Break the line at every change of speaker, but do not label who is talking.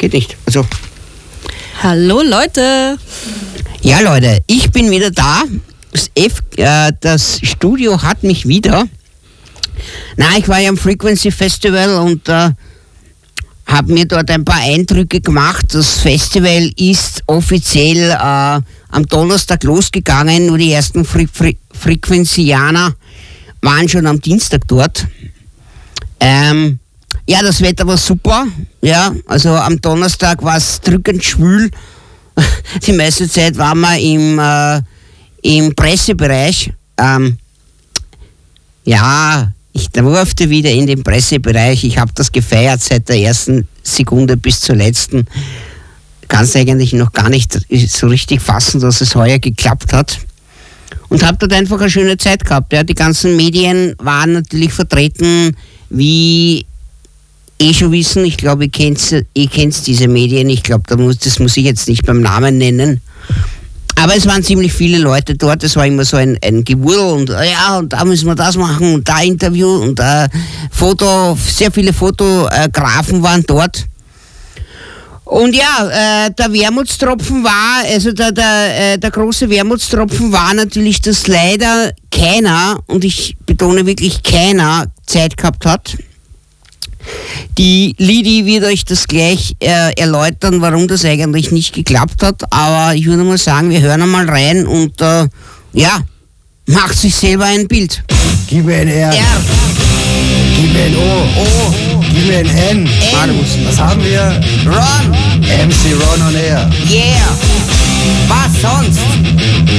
geht nicht. Also.
Hallo Leute.
Ja Leute, ich bin wieder da. Das Studio hat mich wieder. Ich war ja am Frequency Festival und habe mir dort ein paar Eindrücke gemacht. Das Festival ist offiziell am Donnerstag losgegangen, nur die ersten Frequenzianer waren schon am Dienstag dort. Ja, das Wetter war super. Ja, also am Donnerstag war es drückend schwül. Die meiste Zeit waren wir im Pressebereich. Ich durfte wieder in den Pressebereich. Ich habe das gefeiert seit der ersten Sekunde bis zur letzten. Kann es eigentlich noch gar nicht so richtig fassen, dass es heuer geklappt hat. Und habe dort einfach eine schöne Zeit gehabt. Ja. Die ganzen Medien waren natürlich vertreten, wie schon wissen. Ich glaube, ihr kennt diese Medien. Ich glaube, das muss ich jetzt nicht beim Namen nennen. Aber es waren ziemlich viele Leute dort. Es war immer so ein Gewurl und und da müssen wir das machen und da Interview und sehr viele Fotografen waren dort. Und ja, der Wermutstropfen war, also der große Wermutstropfen war natürlich, dass leider keiner, und ich betone wirklich keiner, Zeit gehabt hat. Die Lidi wird euch das gleich erläutern, warum das eigentlich nicht geklappt hat. Aber ich würde mal sagen, wir hören einmal rein und macht sich selber ein Bild.
Gib mir ein R.
R.
Gib mir ein O.
O.
Gib mir ein N. Was haben wir?
Ron.
MC Ron on Air.
Yeah. Was sonst?